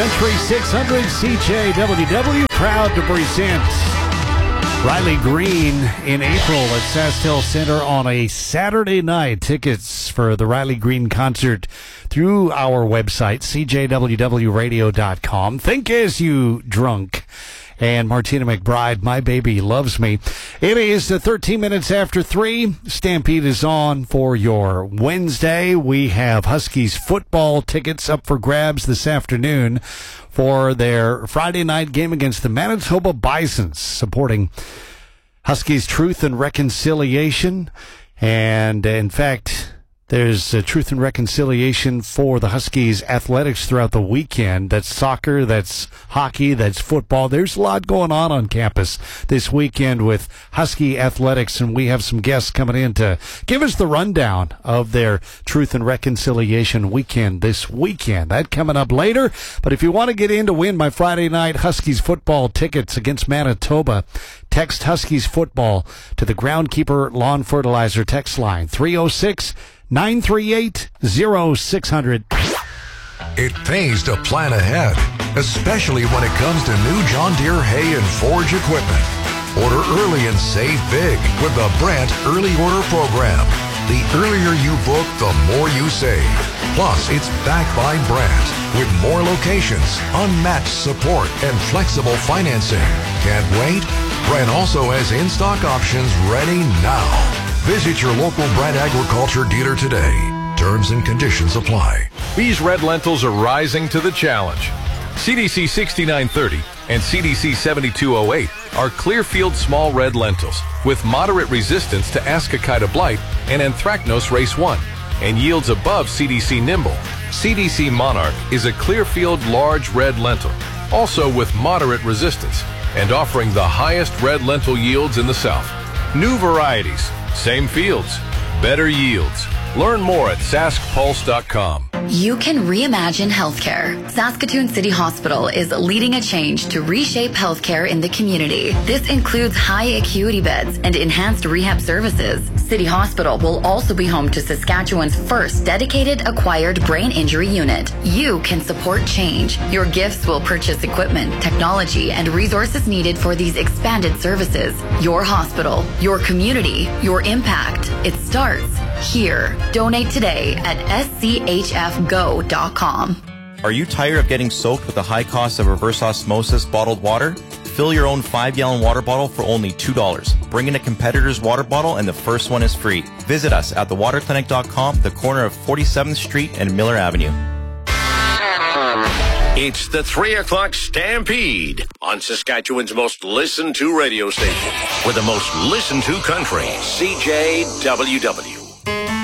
Country 600 CJWW, proud to present Riley Green in April at SaskTel Center on a Saturday night. Tickets for the Riley Green concert through our website, cjwwradio.com. Think As You Drunk. And Martina McBride, My Baby Loves Me. It is 13 minutes after 3. Stampede is on for your Wednesday. We have Huskies football tickets up for grabs this afternoon for their Friday night game against the Manitoba Bisons, supporting Huskies Truth and Reconciliation. And in fact, there's Truth and Reconciliation for the Huskies athletics throughout the weekend. That's soccer, that's hockey, that's football. There's a lot going on campus this weekend with Husky athletics, and we have some guests coming in to give us the rundown of their Truth and Reconciliation weekend this weekend. That coming up later. But if you want to get in to win my Friday night Huskies football tickets against Manitoba, text Huskies football to the Groundkeeper Lawn Fertilizer text line 306-938-0600. It pays to plan ahead, especially when it comes to new John Deere hay and forage equipment. Order early and save big with the Brandt Early Order Program. The earlier you book, the more you save. Plus, it's backed by Brandt with more locations, unmatched support, and flexible financing. Can't wait? Brandt also has in-stock options ready now. Visit your local Brandt Agriculture dealer today. Terms and conditions apply. These red lentils are rising to the challenge. CDC 6930 and CDC 7208 are Clearfield small red lentils with moderate resistance to Ascochyta blight and Anthracnose race 1 and yields above CDC Nimble. CDC Monarch is a Clearfield large red lentil, also with moderate resistance and offering the highest red lentil yields in the South. New varieties, same fields, better yields. Learn more at saskpulse.com. You can reimagine healthcare. Saskatoon City Hospital is leading a change to reshape healthcare in the community. This includes high acuity beds and enhanced rehab services. City Hospital will also be home to Saskatchewan's first dedicated acquired brain injury unit. You can support change. Your gifts will purchase equipment, technology, and resources needed for these expanded services. Your hospital, your community, your impact. It starts here. Donate today at schfgo.com. Are you tired of getting soaked with the high cost of reverse osmosis bottled water? Fill your own 5-gallon water bottle for only $2. Bring in a competitor's water bottle and the first one is free. Visit us at thewaterclinic.com, the corner of 47th Street and Miller Avenue. It's the 3 o'clock Stampede on Saskatchewan's most listened to radio station with the most listened to country, CJWW.